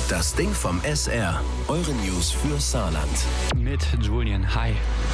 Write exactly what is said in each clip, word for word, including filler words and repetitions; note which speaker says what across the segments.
Speaker 1: Das Ding vom S R. Eure News für Saarland.
Speaker 2: Mit Julian. Hi.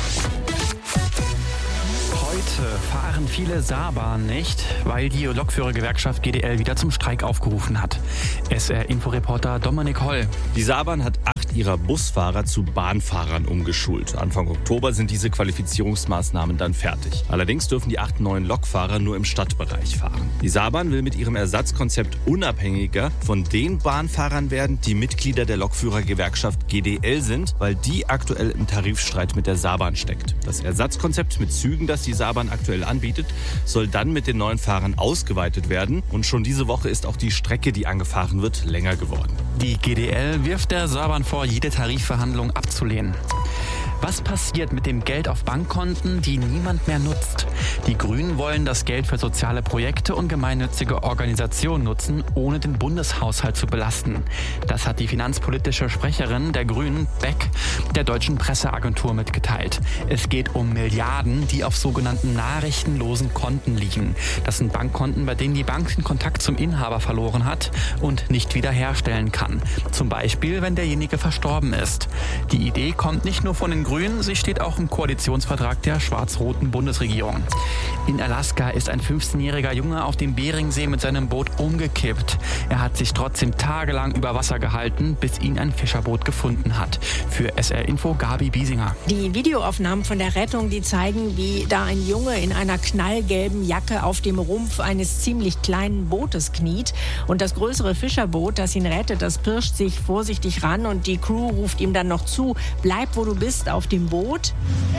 Speaker 2: Heute fahren viele Saarbahnen nicht, weil die Lokführergewerkschaft G D L wieder zum Streik aufgerufen hat. S R-Inforeporter Dominik Holl.
Speaker 3: Die Saarbahn hat acht ihrer Busfahrer zu Bahnfahrern umgeschult. Anfang Oktober sind diese Qualifizierungsmaßnahmen dann fertig. Allerdings dürfen die acht neuen Lokfahrer nur im Stadtbereich fahren. Die Saarbahn will mit ihrem Ersatzkonzept unabhängiger von den Bahnfahrern werden, die Mitglieder der Lokführergewerkschaft G D L sind, weil die aktuell im Tarifstreit mit der Saarbahn steckt. Das Ersatzkonzept mit Zügen, das die Saarbahn aktuell anbietet, soll dann mit den neuen Fahrern ausgeweitet werden. Und schon diese Woche ist auch die Strecke, die angefahren wird, länger geworden.
Speaker 2: Die G D L wirft der Saarbahn vor, jede Tarifverhandlung abzulehnen. Was passiert mit dem Geld auf Bankkonten, die niemand mehr nutzt? Die Grünen wollen das Geld für soziale Projekte und gemeinnützige Organisationen nutzen, ohne den Bundeshaushalt zu belasten. Das hat die finanzpolitische Sprecherin der Grünen, Beck, der deutschen Presseagentur mitgeteilt. Es geht um Milliarden, die auf sogenannten nachrichtenlosen Konten liegen. Das sind Bankkonten, bei denen die Bank den Kontakt zum Inhaber verloren hat und nicht wiederherstellen kann. Zum Beispiel, wenn derjenige verstorben ist. Die Idee kommt nicht nur von den Grünen, sie steht auch im Koalitionsvertrag der schwarz-roten Bundesregierung. In Alaska ist ein fünfzehnjähriger Junge auf dem Beringsee mit seinem Boot umgekippt. Er hat sich trotzdem tagelang über Wasser gehalten, bis ihn ein Fischerboot gefunden hat. Für S R Info Gabi Biesinger.
Speaker 4: Die Videoaufnahmen von der Rettung, die zeigen, wie da ein Junge in einer knallgelben Jacke auf dem Rumpf eines ziemlich kleinen Bootes kniet. Und das größere Fischerboot, das ihn rettet, das pirscht sich vorsichtig ran und die Crew ruft ihm dann noch zu: Bleib, wo du bist, auf dem Boot.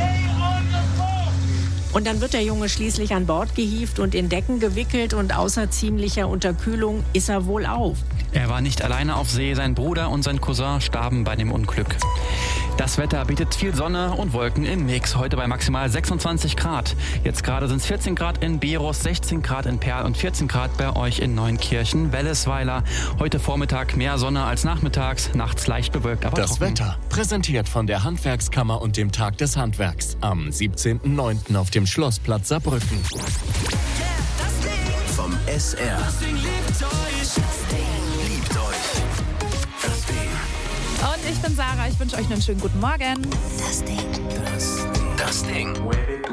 Speaker 4: Und dann wird der Junge schließlich an Bord gehievt und in Decken gewickelt und außer ziemlicher Unterkühlung ist er wohl auf.
Speaker 2: Er war nicht alleine auf See, sein Bruder und sein Cousin starben bei dem Unglück. Das Wetter bietet viel Sonne und Wolken im Mix. Heute bei maximal sechsundzwanzig Grad. Jetzt gerade sind es vierzehn Grad in Berus, sechzehn Grad in Perl und vierzehn Grad bei euch in Neunkirchen, Wellesweiler. Heute Vormittag mehr Sonne als nachmittags, nachts leicht bewölkt, aber
Speaker 5: Das
Speaker 2: trocken.
Speaker 5: Wetter, präsentiert von der Handwerkskammer und dem Tag des Handwerks am siebzehnten neunten auf dem Schlossplatz Saarbrücken.
Speaker 1: Vom S R. Liebt euch. Das Ding.
Speaker 6: Und ich bin Sarah, ich wünsche euch einen schönen guten Morgen.
Speaker 1: Das, das Ding.